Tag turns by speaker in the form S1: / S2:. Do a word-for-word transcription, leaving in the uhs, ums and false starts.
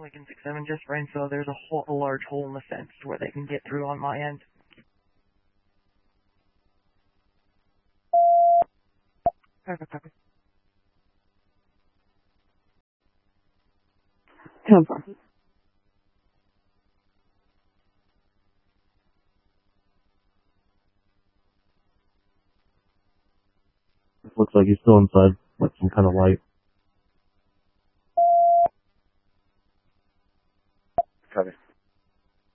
S1: Lincoln six seven, just ran, so there's a, hole, a large hole in the fence to where they can get through on my end. Perfect, perfect.
S2: ten four.
S3: Looks like he's still inside, like some kind of light.
S4: Copy.